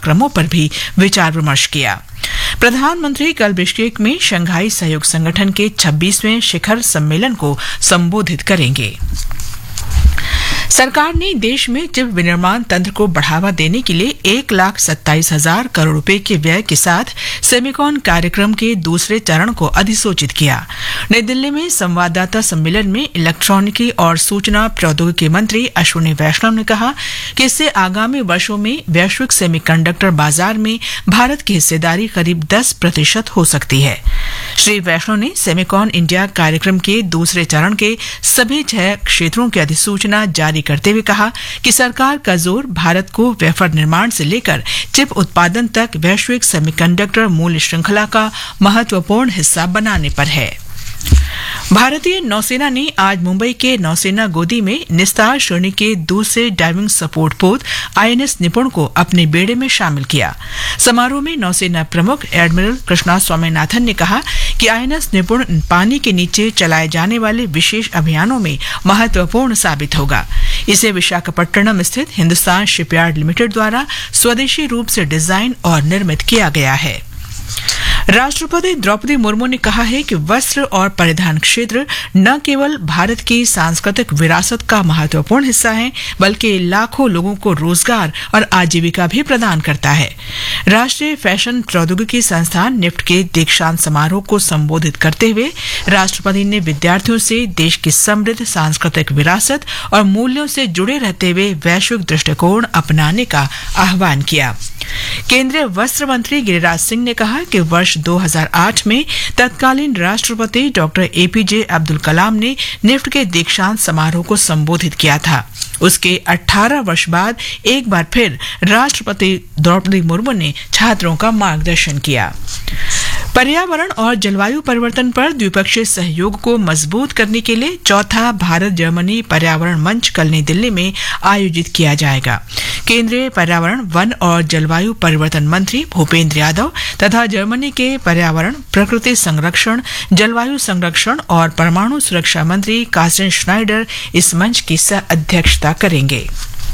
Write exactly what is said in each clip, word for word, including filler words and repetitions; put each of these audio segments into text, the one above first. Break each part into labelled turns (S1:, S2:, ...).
S1: घटनाक्रमों पर भी विचार विमर्श किया। प्रधानमंत्री कल बिश्केक में शंघाई सहयोग संगठन के छब्बीसवें शिखर सम्मेलन को संबोधित करेंगे। सरकार ने देश में चिप विनिर्माण तंत्र को बढ़ावा देने के लिए एक लाख सत्ताईस हजार करोड़ रुपए के व्यय के साथ सेमिकॉन कार्यक्रम के दूसरे चरण को अधिसूचित किया। नई दिल्ली में संवाददाता सम्मेलन में इलेक्ट्रॉनिकी और सूचना प्रौद्योगिकी मंत्री अश्विनी वैष्णव ने कहा कि इससे आगामी वर्षों में वैश्विक सेमीकंडक्टर बाजार में भारत की हिस्सेदारी करीब दस प्रतिशत हो सकती है। श्री वैष्णव ने सेमिकॉन इंडिया कार्यक्रम के दूसरे चरण के सभी छह क्षेत्रों की अधिसूचना जारी करते हुए कहा कि सरकार का जोर भारत को वेफर निर्माण से लेकर चिप उत्पादन तक वैश्विक सेमीकंडक्टर मूल्य श्रृंखला का महत्वपूर्ण हिस्सा बनाने पर है। भारतीय नौसेना ने आज मुंबई के नौसेना गोदी में निस्तार श्रेणी के दूसरे डाइविंग सपोर्ट पोत आईएनएस निपुण को अपने बेड़े में शामिल किया। समारोह में नौसेना प्रमुख एडमिरल कृष्णा स्वामीनाथन ने कहा कि आईएनएस निपुण पानी के नीचे चलाए जाने वाले विशेष अभियानों में महत्वपूर्ण साबित होगा। इसे विशाखापट्टनम स्थित हिंदुस्तान शिपयार्ड लिमिटेड द्वारा स्वदेशी रूप से डिजाइन और निर्मित किया गया है। राष्ट्रपति द्रौपदी मुर्मू ने कहा है कि वस्त्र और परिधान क्षेत्र न केवल भारत की सांस्कृतिक विरासत का महत्वपूर्ण हिस्सा है, बल्कि लाखों लोगों को रोजगार और आजीविका भी प्रदान करता है। राष्ट्रीय फैशन प्रौद्योगिकी संस्थान निफ्ट के दीक्षांत समारोह को संबोधित करते हुए राष्ट्रपति ने विद्यार्थियों से देश की समृद्ध सांस्कृतिक विरासत और मूल्यों से जुड़े रहते हुए वैश्विक दृष्टिकोण अपनाने का आह्वान किया। केंद्रीय वस्त्र मंत्री गिरिराज सिंह ने कहा कि वर्ष दो हज़ार आठ में तत्कालीन राष्ट्रपति डॉक्टर एपीजे अब्दुल कलाम ने निफ्ट के दीक्षांत समारोह को संबोधित किया था। उसके अठारह वर्ष बाद एक बार फिर राष्ट्रपति द्रौपदी मुर्मू ने छात्रों का मार्गदर्शन किया। पर्यावरण और जलवायु परिवर्तन पर द्विपक्षीय सहयोग को मजबूत करने के लिए चौथा भारत जर्मनी पर्यावरण मंच कल नई दिल्ली में आयोजित किया जाएगा। केंद्रीय पर्यावरण, वन और जलवायु परिवर्तन मंत्री भूपेंद्र यादव तथा जर्मनी के पर्यावरण, प्रकृति संरक्षण, जलवायु संरक्षण और परमाणु सुरक्षा मंत्री कार्स्टेन श्नाइडर इस मंच की सह अध्यक्षता करेंगे।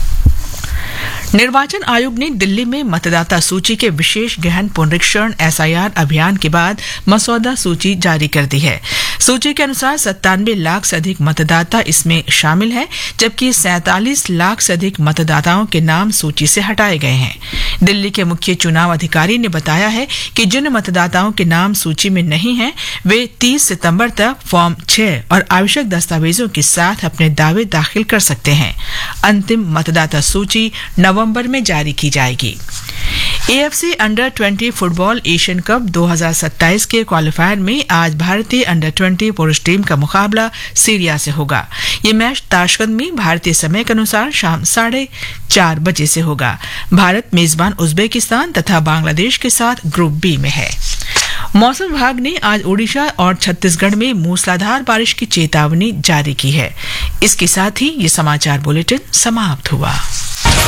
S1: निर्वाचन आयोग ने दिल्ली में मतदाता सूची के विशेष गहन पुनरीक्षण एसआईआर अभियान के बाद मसौदा सूची जारी कर दी है। सूची के अनुसार सत्तानवे लाख से अधिक मतदाता इसमें शामिल हैं, जबकि सैंतालीस लाख से अधिक मतदाताओं के नाम सूची से हटाए गए हैं। दिल्ली के मुख्य चुनाव अधिकारी ने बताया है कि जिन मतदाताओं के नाम सूची में नहीं हैं, वे तीस सितंबर तक फॉर्म छह और आवश्यक दस्तावेजों के साथ अपने दावे दाखिल कर सकते हैं। अंतिम मतदाता सूची नवंबर में जारी की जाएगी। AFC under twenty football Asian cup दो हज़ार सत्ताईस के क्वालिफायर में आज भारतीय अंडर ट्वेंटी पुरुष टीम का मुकाबला सीरिया से होगा। ये मैच ताशकंद में भारतीय समय के अनुसार शाम साढ़े चार बजे से होगा। भारत मेजबान उज्बेकिस्तान तथा बांग्लादेश के साथ ग्रुप बी में है। मौसम विभाग ने आज ओडिशा और छत्तीसगढ़ में मूसलाधार बारिश की चेतावनी जारी की है। इसके साथ ही ये समाचार बुलेटिन समाप्त हुआ।